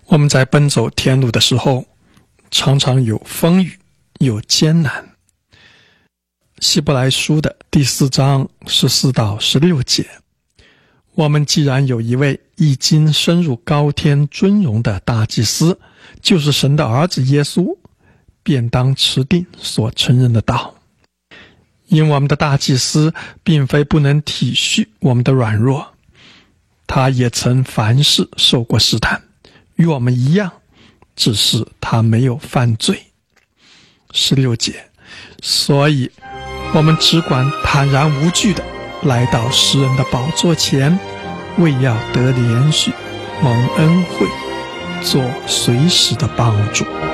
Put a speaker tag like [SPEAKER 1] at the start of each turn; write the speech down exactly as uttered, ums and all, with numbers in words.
[SPEAKER 1] 我们在奔走天路的时候，常常有风雨，有艰难。希伯来书的第四章十四到十六节，我们既然有一位已经升入高天尊荣的大祭司，就是神的儿子耶稣，便当持定所承认的道。因我们的大祭司并非不能体恤我们的软弱，他也曾凡事受过试探，与我们一样，只是他没有犯罪。十六节，所以我们只管坦然无惧地来到诗人的宝座前，为要得连续蒙恩惠，做随时的帮助。